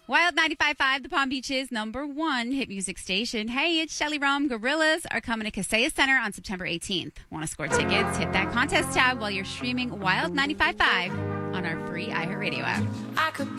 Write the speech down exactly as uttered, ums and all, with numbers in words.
Wild ninety-five point five, the Palm Beach's number one hit music station. Hey, it's Shelly Rum. Gorillas are coming to Kaseya Center on September eighteenth. Want to score tickets? Hit that contest tab while you're streaming Wild ninety-five point five on our free iHeartRadio app. I could